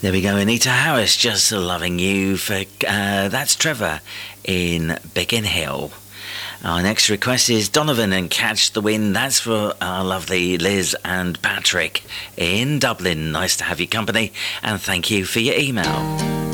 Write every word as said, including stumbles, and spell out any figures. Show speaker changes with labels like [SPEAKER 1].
[SPEAKER 1] There we go, Anita Harris, Just Loving You. For uh, that's Trevor in Biggin Hill. Our next request is Donovan and Catch the Wind. That's for our lovely Liz and Patrick in Dublin. Nice to have your company, and thank you for your email.